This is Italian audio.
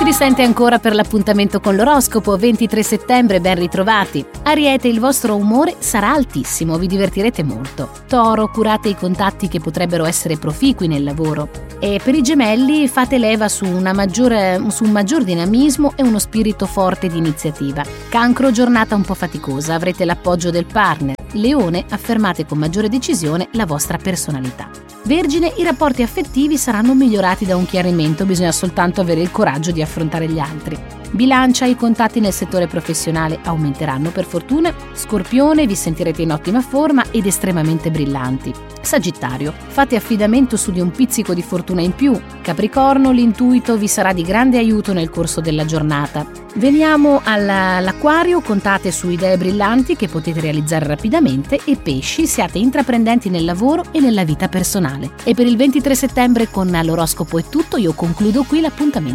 risente ancora per l'appuntamento con l'oroscopo. 23 settembre, ben ritrovati. Ariete, il vostro umore sarà altissimo, vi divertirete molto. Toro, curate i contatti che potrebbero essere proficui nel lavoro. E per i Gemelli fate leva su un maggior dinamismo e uno spirito forte di iniziativa. Cancro, giornata un po' faticosa, avrete l'appoggio del partner. Leone, affermate con maggiore decisione la vostra personalità. Vergine, i rapporti affettivi saranno migliorati da un chiarimento, bisogna soltanto avere il coraggio di affrontare gli altri. Bilancia, i contatti nel settore professionale aumenteranno per fortuna. Scorpione, vi sentirete in ottima forma ed estremamente brillanti. Sagittario, fate affidamento su di un pizzico di fortuna in più. Capricorno, l'intuito vi sarà di grande aiuto nel corso della giornata. Veniamo all'Acquario, contate su idee brillanti che potete realizzare rapidamente. E Pesci, siate intraprendenti nel lavoro e nella vita personale. E per il 23 settembre con l'oroscopo è tutto, io concludo qui l'appuntamento